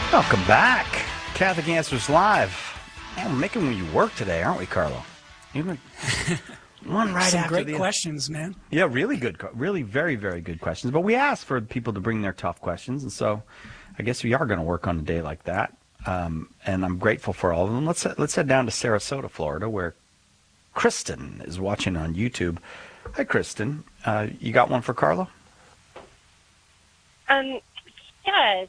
Welcome back. Catholic Answers Live. Man, we're making you work today, aren't we, Carlo? Even one right Some after great the questions, man. Yeah, really good, really very, very good questions. But we asked for people to bring their tough questions, and so I guess we are going to work on a day like that. And I'm grateful for all of them. Let's head down to Sarasota, Florida, where Kristen is watching on YouTube. Hi, Kristen. You got one for Carlo? Yes,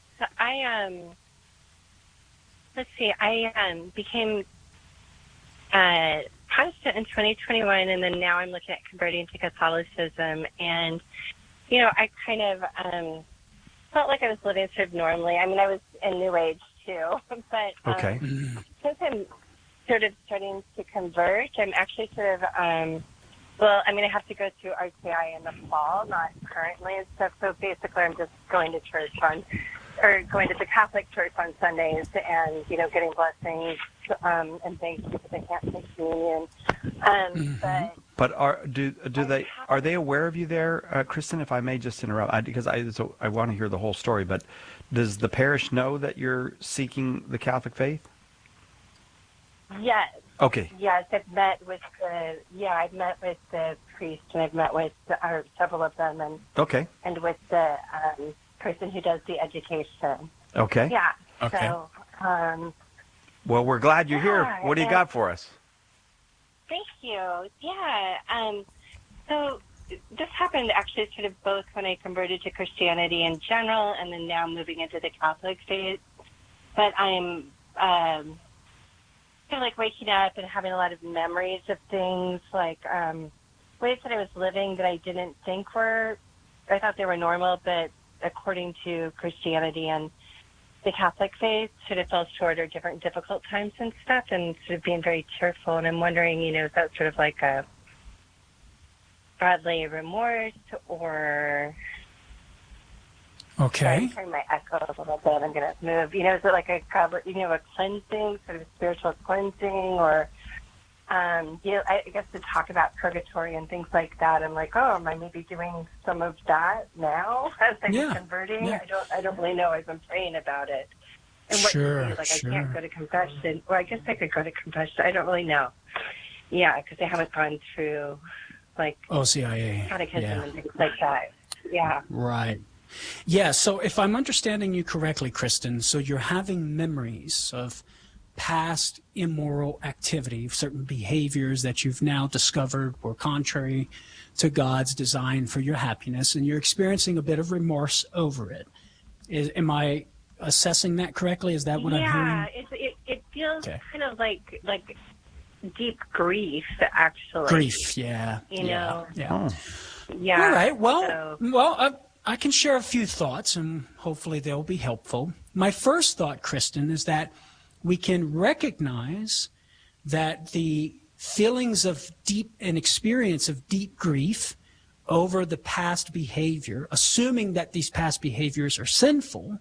let's see, I became Protestant in 2021, and then now I'm looking at converting to Catholicism. And, I kind of felt like I was living sort of normally. I mean, I was in New Age, too. But Okay. since I'm sort of starting to convert, I'm actually sort of, I have to go to RTI in the fall, not currently and stuff. So basically, I'm just going to going to the Catholic church on Sundays and, getting blessings and things because I can't take communion. But are they aware of you there, Kristen? If I may just interrupt, because I want to hear the whole story. But does the parish know that you're seeking the Catholic faith? Yes. Okay. Yes, I've met with the priest, and I've met with several of them, and Okay. and with the person who does the education. Okay. Yeah. Okay. So, Well, we're glad you're here. What do you got for us? thank you. Yeah. So this happened actually sort of both when I converted to Christianity in general, and then now moving into the Catholic faith. But I'm kind of like waking up and having a lot of memories of things, like ways that I was living that I didn't think I thought they were normal, but according to Christianity and the Catholic faith, sort of fell short or difficult times and stuff, and sort of being very tearful. And I'm wondering, is that sort of like a godly remorse, or... Okay. I'm turning my echo a little bit. I'm going to move. Is it like a cleansing, sort of spiritual cleansing, or, I guess to talk about purgatory and things like that. I'm like, am I maybe doing some of that now as I'm converting? Yeah. I don't really know. I've been praying about it. And what to do. Like, I can't go to confession. Or I guess I could go to confession. I don't really know. Yeah, because I haven't gone through, like, OCIA. catechism and things like that. Yeah. Right. Yeah, so if I'm understanding you correctly, Kristen, so you're having memories of past immoral activity, certain behaviors that you've now discovered were contrary to God's design for your happiness, and you're experiencing a bit of remorse over it. Am I assessing that correctly? Is that what I'm hearing? Yeah, it feels kind of like deep grief, actually. Grief, yeah. Yeah. Oh. Yeah. All right, well, I can share a few thoughts, and hopefully they'll be helpful. My first thought, Kristen, is that we can recognize that the feelings of deep and experience of deep grief over the past behavior, assuming that these past behaviors are sinful,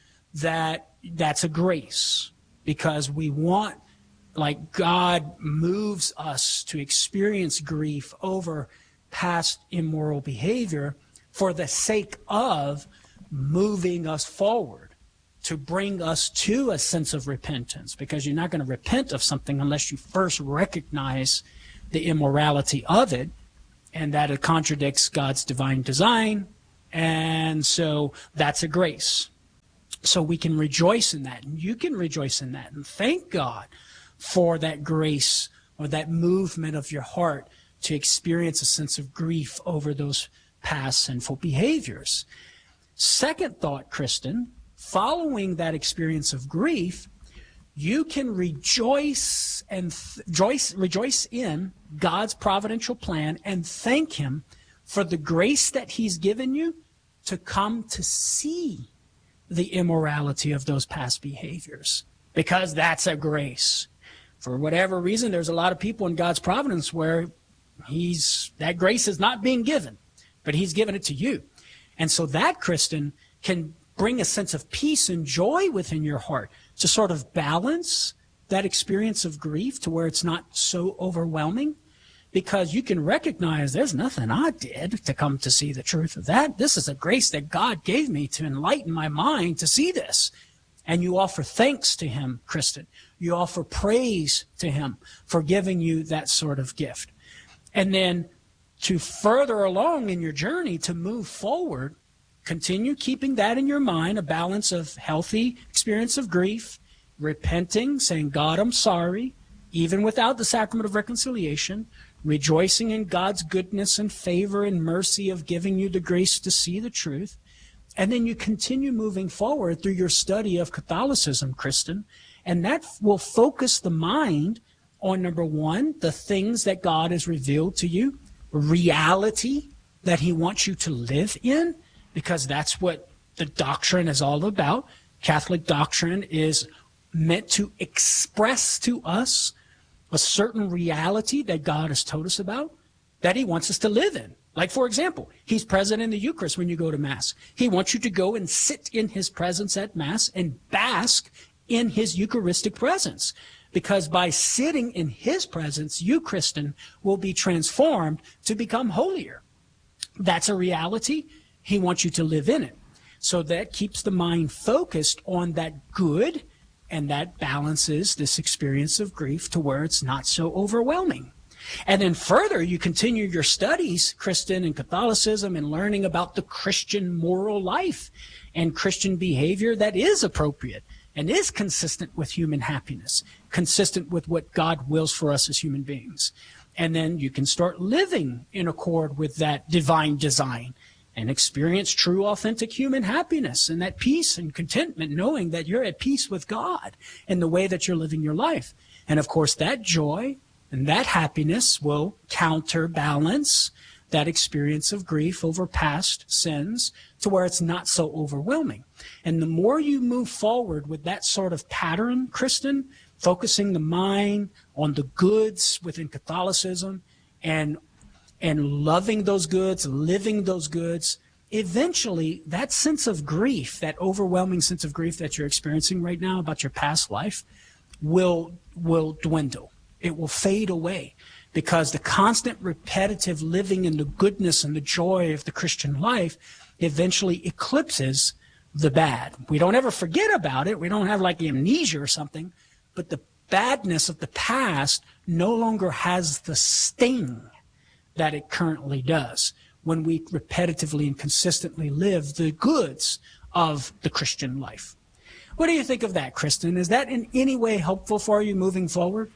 that's a grace, because we want, like, God moves us to experience grief over past immoral behavior for the sake of moving us forward, to bring us to a sense of repentance, because you're not going to repent of something unless you first recognize the immorality of it and that it contradicts God's divine design. And so that's a grace. So we can rejoice in that, and you can rejoice in that, and thank God for that grace or that movement of your heart to experience a sense of grief over those past sinful behaviors. Second thought, Kristen, following that experience of grief, you can rejoice in God's providential plan and thank Him for the grace that He's given you to come to see the immorality of those past behaviors, because that's a grace. For whatever reason, there's a lot of people in God's providence where that grace is not being given, but He's given it to you. And so that, Kristen, can bring a sense of peace and joy within your heart to sort of balance that experience of grief to where it's not so overwhelming, because you can recognize there's nothing I did to come to see the truth of that. This is a grace that God gave me to enlighten my mind to see this. And you offer thanks to him, Kristen. You offer praise to him for giving you that sort of gift. And then to further along in your journey, to move forward, continue keeping that in your mind, a balance of healthy experience of grief, repenting, saying, God, I'm sorry, even without the sacrament of reconciliation, rejoicing in God's goodness and favor and mercy of giving you the grace to see the truth. And then you continue moving forward through your study of Catholicism, Kristen, and that will focus the mind on, number one, the things that God has revealed to you, reality that he wants you to live in, because that's what the doctrine is all about. Catholic doctrine is meant to express to us a certain reality that God has told us about, that he wants us to live in. Like, for example, he's present in the Eucharist when you go to Mass. He wants you to go and sit in his presence at Mass and bask in his Eucharistic presence. Because by sitting in his presence, you, Kristen, will be transformed to become holier. That's a reality. He wants you to live in it. So that keeps the mind focused on that good, and that balances this experience of grief to where it's not so overwhelming. And then further, you continue your studies, Kristen, in Catholicism and learning about the Christian moral life and Christian behavior that is appropriate and is consistent with human happiness, consistent with what God wills for us as human beings. And then you can start living in accord with that divine design and experience true, authentic human happiness and that peace and contentment, knowing that you're at peace with God in the way that you're living your life. And of course, that joy and that happiness will counterbalance that experience of grief over past sins to where it's not so overwhelming. And the more you move forward with that sort of pattern, Kristen, focusing the mind on the goods within Catholicism and loving those goods, living those goods, eventually that sense of grief, that overwhelming sense of grief that you're experiencing right now about your past life will dwindle. It will fade away, because the constant repetitive living in the goodness and the joy of the Christian life eventually eclipses the bad. We don't ever forget about it. We don't have like amnesia or something, but the badness of the past no longer has the sting that it currently does when we repetitively and consistently live the goods of the Christian life. What do you think of that, Kristen? Is that in any way helpful for you moving forward?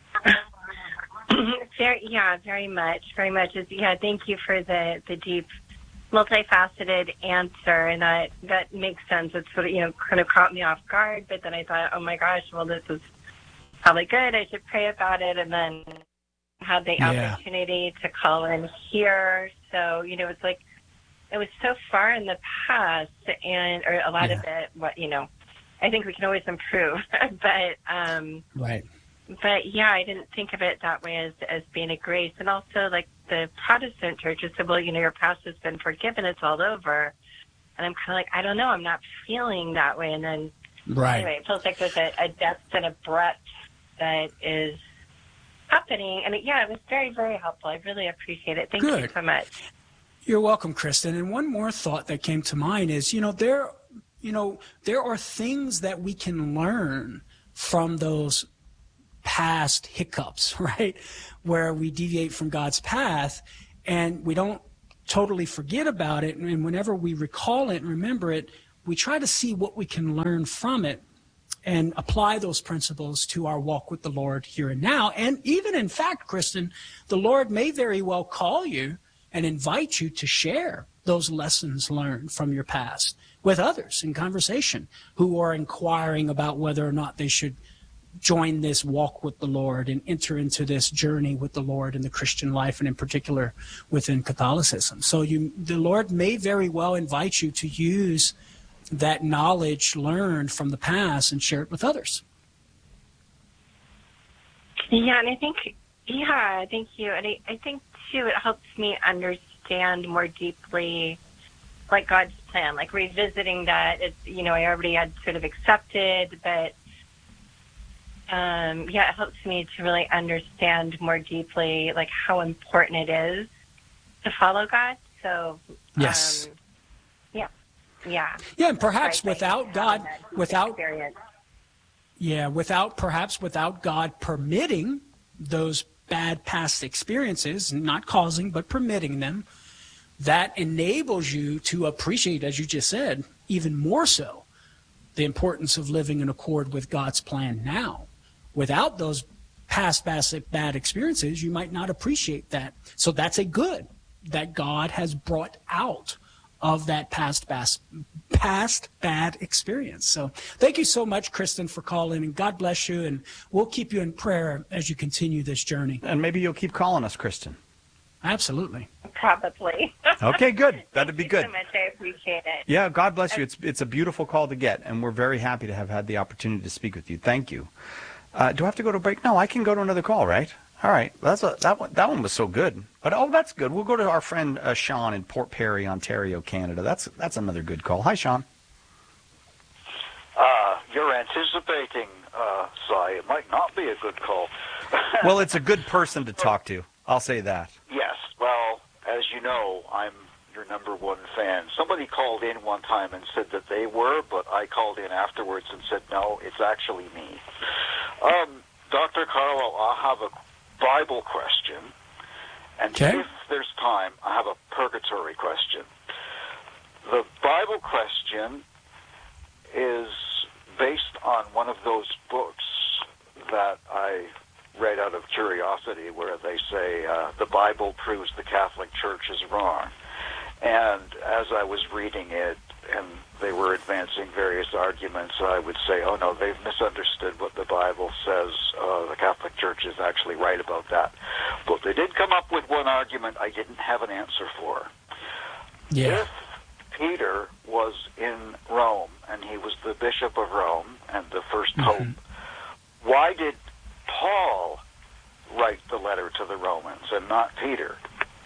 Very much. Thank you for the deep, multifaceted answer, and that makes sense. It sort of, kind of caught me off guard, but then I thought, oh my gosh, well, this is probably good. I should pray about it, and then had the opportunity to call in here. So, it's like it was so far in the past, or a lot of it, I think we can always improve, but right. But I didn't think of it that way as being a grace. And also, like the Protestant churches said, well, your past has been forgiven, it's all over. And I'm kind of like, I don't know, I'm not feeling that way. And then, anyway, it feels like there's a depth and a breadth that is happening. And it was very, very helpful. I really appreciate it. Thank you so much. You're welcome, Kristen. And one more thought that came to mind is, there are things that we can learn from those past hiccups, right? Where we deviate from God's path and we don't totally forget about it. And whenever we recall it and remember it, we try to see what we can learn from it and apply those principles to our walk with the Lord here and now. And even in fact, Kristen, the Lord may very well call you and invite you to share those lessons learned from your past with others in conversation who are inquiring about whether or not they should join this walk with the Lord and enter into this journey with the Lord in the Christian life, and in particular within Catholicism. So the Lord may very well invite you to use that knowledge learned from the past and share it with others. Yeah, and I think, thank you. And I think, too, it helps me understand more deeply, like, God's plan, like revisiting that. It's, I already had sort of accepted, but it helps me to really understand more deeply, like, how important it is to follow God. So, yes. Yeah, and perhaps without God, Yeah, perhaps without God permitting those bad past experiences, not causing, but permitting them, that enables you to appreciate, as you just said, even more so, the importance of living in accord with God's plan now. Without those past bad experiences, you might not appreciate that. So that's a good that God has brought out of that past bad experience. So thank you so much, Kristen, for calling, and God bless you, and we'll keep you in prayer as you continue this journey. And maybe you'll keep calling us, Kristen. Absolutely. Probably. Okay, good. That'd be good. Thank you so much. I appreciate it. Yeah, God bless you. It's a beautiful call to get, and we're very happy to have had the opportunity to speak with you. Thank you. Do I have to go to a break? No, I can go to another call, right? All right. Well, that one was so good. But that's good. We'll go to our friend Sean in Port Perry, Ontario, Canada. That's another good call. Hi, Sean. You're anticipating, Cy. It might not be a good call. Well, it's a good person to talk to. I'll say that. Yes. Well, as you know, I'm your number one fan. Somebody called in one time and said that they were, but I called in afterwards and said, no, it's actually me. Dr. Carlo, I have a Bible question, and if there's time, I have a purgatory question. The Bible question is based on one of those books that I read out of curiosity where they say the Bible proves the Catholic Church is wrong. And as I was reading it and they were advancing various arguments, I would say, oh no, they've misunderstood what the Bible says. The Catholic Church is actually right about that. But they did come up with one argument I didn't have an answer for. Yeah. If Peter was in Rome and he was the Bishop of Rome and the first Pope, why did Paul write the letter to the Romans and not Peter?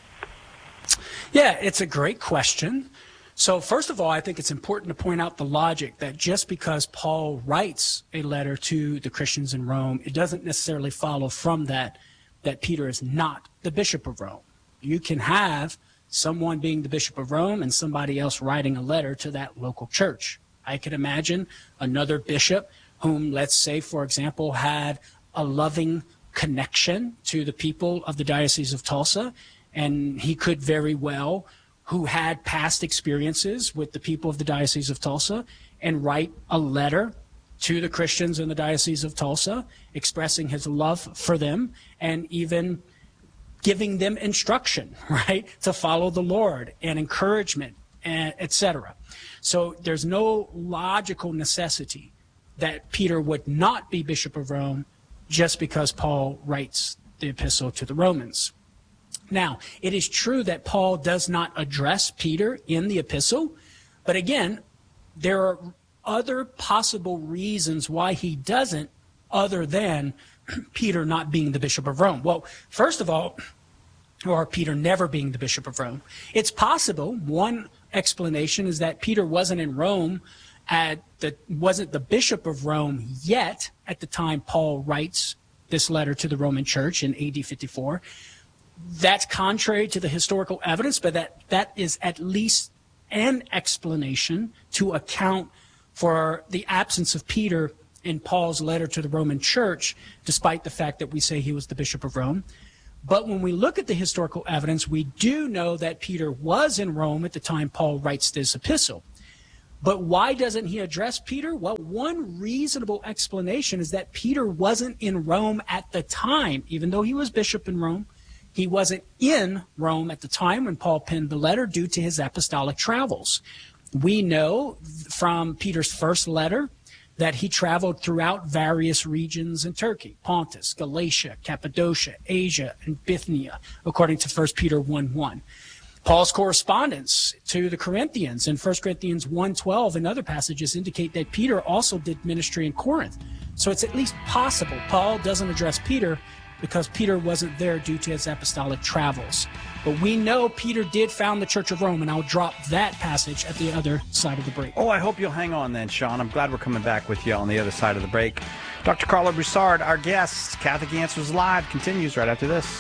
Yeah, it's a great question. So first of all, I think it's important to point out the logic that just because Paul writes a letter to the Christians in Rome, it doesn't necessarily follow from that Peter is not the Bishop of Rome. You can have someone being the Bishop of Rome and somebody else writing a letter to that local church. I could imagine another bishop whom, let's say, for example, had a loving connection to the people of the Diocese of Tulsa, and he could very well, who had past experiences with the people of the Diocese of Tulsa, and write a letter to the Christians in the Diocese of Tulsa, expressing his love for them, and even giving them instruction, right, to follow the Lord, and encouragement, and etc. So there's no logical necessity that Peter would not be Bishop of Rome just because Paul writes the epistle to the Romans. Now, it is true that Paul does not address Peter in the epistle, but again, there are other possible reasons why he doesn't, other than Peter not being the Bishop of Rome. Well, first of all, or Peter never being the Bishop of Rome, it's possible. One explanation is that Peter wasn't in Rome, wasn't the Bishop of Rome yet at the time Paul writes this letter to the Roman Church in AD 54. That's contrary to the historical evidence, but that is at least an explanation to account for the absence of Peter in Paul's letter to the Roman Church, despite the fact that we say he was the Bishop of Rome. But when we look at the historical evidence, we do know that Peter was in Rome at the time Paul writes this epistle. But why doesn't he address Peter? Well, one reasonable explanation is that Peter wasn't in Rome at the time, even though he was bishop in Rome. He wasn't in Rome at the time when Paul penned the letter due to his apostolic travels. We know from Peter's first letter that he traveled throughout various regions in Turkey: Pontus, Galatia, Cappadocia, Asia, and Bithynia, according to 1 Peter 1:1. Paul's correspondence to the Corinthians in 1 Corinthians 1:12 and other passages indicate that Peter also did ministry in Corinth. So it's at least possible Paul doesn't address Peter because Peter wasn't there due to his apostolic travels. But we know Peter did found the Church of Rome, and I'll drop that passage at the other side of the break. Oh, I hope you'll hang on then, Sean. I'm glad we're coming back with you on the other side of the break. Dr. Carlo Broussard, our guest, Catholic Answers Live, continues right after this.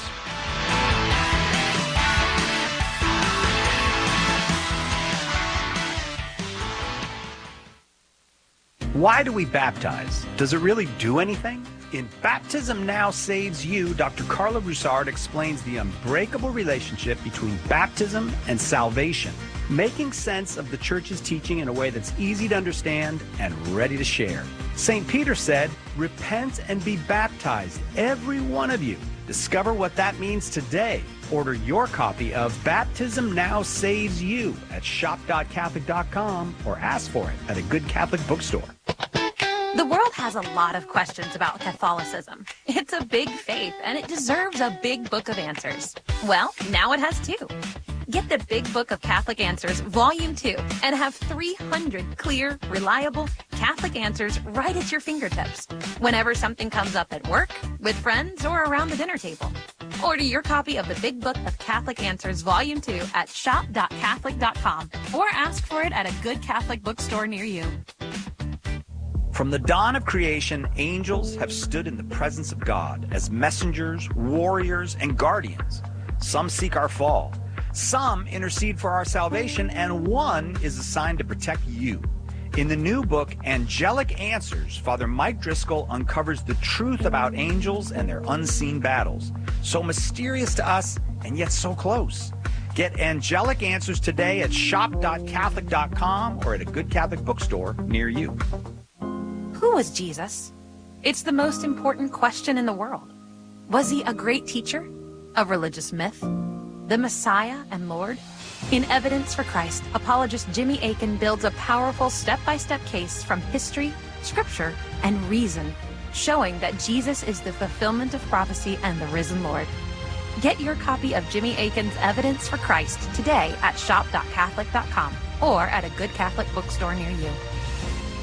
Why do we baptize? Does it really do anything? In Baptism Now Saves You, Dr. Carla Broussard explains the unbreakable relationship between baptism and salvation, making sense of the church's teaching in a way that's easy to understand and ready to share. St. Peter said, "Repent and be baptized, every one of you." Discover what that means today. Order your copy of Baptism Now Saves You at shop.catholic.com or ask for it at a good Catholic bookstore. The world has a lot of questions about Catholicism. It's a big faith, and it deserves a big book of answers. Well, now it has two. Get the Big Book of Catholic Answers, Volume 2, and have 300 clear, reliable Catholic answers right at your fingertips, whenever something comes up at work, with friends, or around the dinner table. Order your copy of the Big Book of Catholic Answers, Volume 2 at shop.catholic.com, or ask for it at a good Catholic bookstore near you. From the dawn of creation, angels have stood in the presence of God as messengers, warriors, and guardians. Some seek our fall. Some intercede for our salvation, and one is assigned to protect you. In the new book, Angelic Answers, Father Mike Driscoll uncovers the truth about angels and their unseen battles. So mysterious to us, and yet so close. Get Angelic Answers today at shop.catholic.com or at a good Catholic bookstore near you. Who was Jesus? It's the most important question in the world. Was he a great teacher? A religious myth? The Messiah and Lord? In Evidence for Christ, apologist Jimmy Akin builds a powerful step-by-step case from history, scripture, and reason, showing that Jesus is the fulfillment of prophecy and the risen Lord. Get your copy of Jimmy Akin's Evidence for Christ today at shop.catholic.com or at a good Catholic bookstore near you.